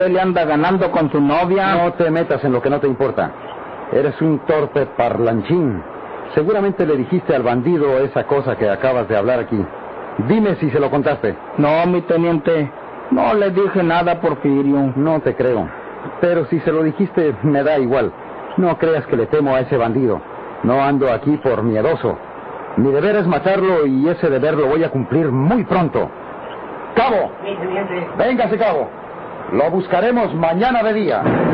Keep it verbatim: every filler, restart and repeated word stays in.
Él le anda ganando con su novia. No te metas en lo que no te importa. Eres un torpe parlanchín. Seguramente le dijiste al bandido esa cosa que acabas de hablar aquí. Dime si se lo contaste. No, mi teniente, no le dije nada a Porfirio. No te creo. Pero si se lo dijiste, me da igual. No creas que le temo a ese bandido. No ando aquí por miedoso. Mi deber es matarlo y ese deber lo voy a cumplir muy pronto. ¡Cabo! Sí, teniente. Véngase, cabo. Lo buscaremos mañana de día.